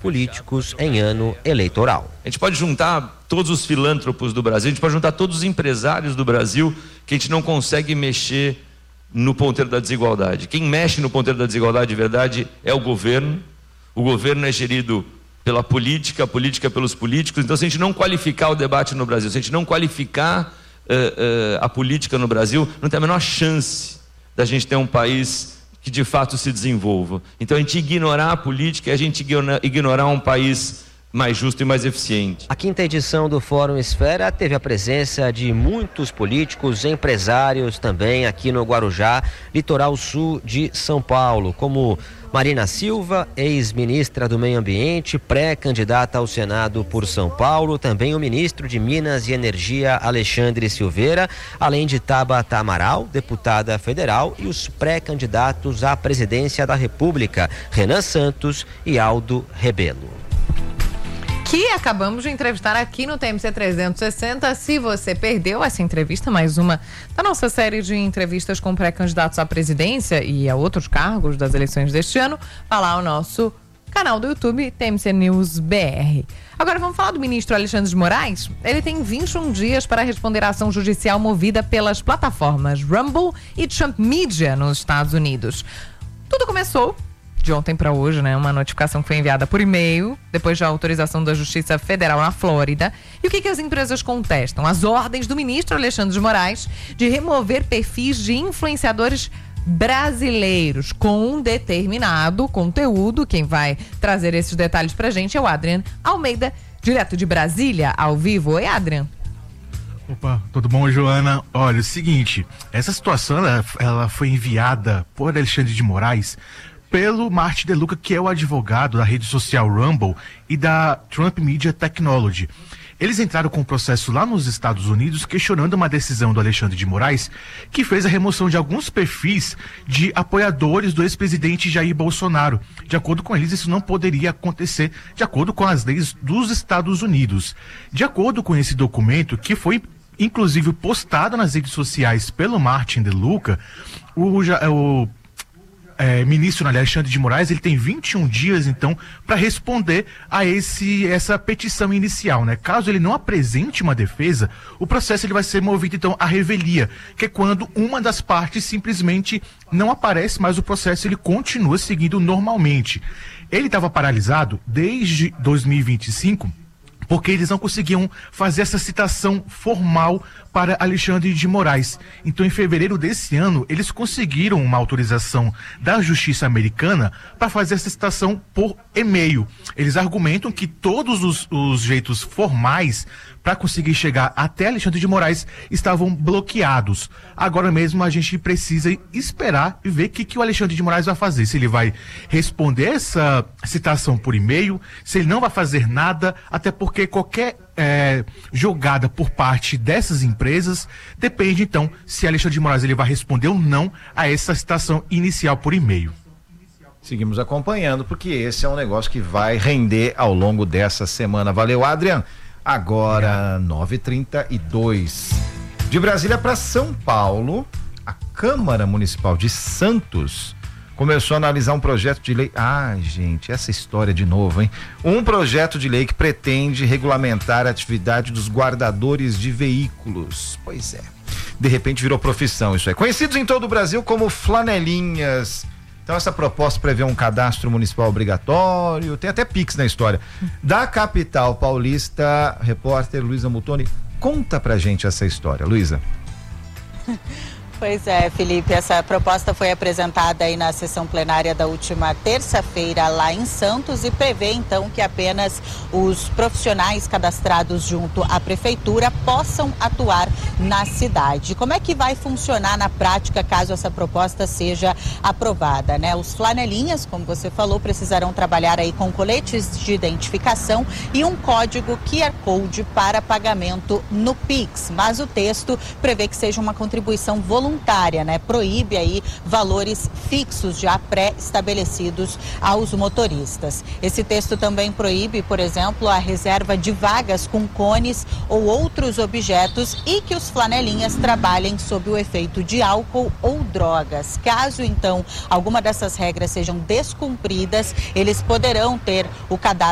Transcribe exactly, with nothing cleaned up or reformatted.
políticos em ano eleitoral. A gente pode juntar todos os filântropos do Brasil, a gente pode juntar todos os empresários do Brasil, que a gente não consegue mexer no ponteiro da desigualdade. Quem mexe no ponteiro da desigualdade de verdade é o governo. O governo é gerido pela política, a política pelos políticos. Então, se a gente não qualificar o debate no Brasil, se a gente não qualificar uh, uh, a política no Brasil, não tem a menor chance da gente ter um país que de fato se desenvolva. Então, a gente ignorar a política é a gente ignorar um país mais justo e mais eficiente. A quinta edição do Fórum Esfera teve a presença de muitos políticos, empresários também aqui no Guarujá, litoral sul de São Paulo, como Marina Silva, ex-ministra do Meio Ambiente, pré-candidata ao Senado por São Paulo, também o ministro de Minas e Energia, Alexandre Silveira, além de Tabata Amaral, deputada federal, e os pré-candidatos à presidência da República, Renan Santos e Aldo Rebelo. Que acabamos de entrevistar aqui no T M C trezentos e sessenta. Se você perdeu essa entrevista, mais uma da nossa série de entrevistas com pré-candidatos à presidência e a outros cargos das eleições deste ano, vá lá ao nosso canal do YouTube, T M C News B R. Agora vamos falar do ministro Alexandre de Moraes. Ele tem vinte e um dias para responder à ação judicial movida pelas plataformas Rumble e Trump Media nos Estados Unidos. Tudo começou de ontem para hoje, né? Uma notificação que foi enviada por e-mail, depois da autorização da Justiça Federal na Flórida. E o que que as empresas contestam? As ordens do ministro Alexandre de Moraes de remover perfis de influenciadores brasileiros com um determinado conteúdo. Quem vai trazer esses detalhes pra gente é o Adrian Almeida, direto de Brasília, ao vivo. Oi, Adrian. Opa, tudo bom, Joana? Olha, é o seguinte, essa situação ela, ela foi enviada por Alexandre de Moraes pelo Martin De Luca, que é o advogado da rede social Rumble e da Trump Media Technology. Eles entraram com um processo lá nos Estados Unidos questionando uma decisão do Alexandre de Moraes que fez a remoção de alguns perfis de apoiadores do ex-presidente Jair Bolsonaro. De acordo com eles, isso não poderia acontecer de acordo com as leis dos Estados Unidos. De acordo com esse documento, que foi inclusive postado nas redes sociais pelo Martin De Luca, o, o É, ministro Alexandre de Moraes, ele tem vinte e um dias, então, para responder a esse, essa petição inicial, né? Caso ele não apresente uma defesa, o processo ele vai ser movido, então, à revelia, que é quando uma das partes simplesmente não aparece, mas o processo ele continua seguindo normalmente. Ele estava paralisado desde dois mil e vinte e cinco, porque eles não conseguiam fazer essa citação formal para Alexandre de Moraes. Então, em fevereiro desse ano, eles conseguiram uma autorização da Justiça Americana para fazer essa citação por e-mail. Eles argumentam que todos os, os jeitos formais para conseguir chegar até Alexandre de Moraes estavam bloqueados. Agora mesmo a gente precisa esperar e ver o que, que o Alexandre de Moraes vai fazer. Se ele vai responder essa citação por e-mail, se ele não vai fazer nada, até porque qualquer é, jogada por parte dessas empresas depende, então, se Alexandre de Moraes ele vai responder ou não a essa citação inicial por e-mail. Seguimos acompanhando, porque esse é um negócio que vai render ao longo dessa semana. Valeu, Adrian. Agora, nove e trinta e dois. De Brasília para São Paulo, a Câmara Municipal de Santos começou a analisar um projeto de lei. Ah, gente, essa história de novo, hein? Um projeto de lei que pretende regulamentar a atividade dos guardadores de veículos. Pois é. De repente virou profissão isso aí. Conhecidos em todo o Brasil como flanelinhas. Então essa proposta prevê um cadastro municipal obrigatório, tem até Pix na história. Da capital paulista, repórter Luísa Mutoni, conta pra gente essa história. Luísa. Pois é, Felipe, essa proposta foi apresentada aí na sessão plenária da última terça-feira lá em Santos e prevê então que apenas os profissionais cadastrados junto à prefeitura possam atuar na cidade. Como é que vai funcionar na prática caso essa proposta seja aprovada, né? Os flanelinhas, como você falou, precisarão trabalhar aí com coletes de identificação e um código Q R Code para pagamento no Pix, mas o texto prevê que seja uma contribuição voluntária. Voluntária, né? Proíbe aí valores fixos já pré-estabelecidos aos motoristas. Esse texto também proíbe, por exemplo, a reserva de vagas com cones ou outros objetos e que os flanelinhas trabalhem sob o efeito de álcool ou drogas. Caso, então, alguma dessas regras sejam descumpridas, eles poderão ter o cadastro